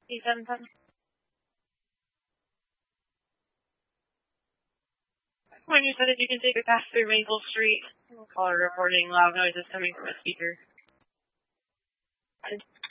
A710. When you said if you can take a pass through Maple Street, caller reporting loud noises coming from a speaker.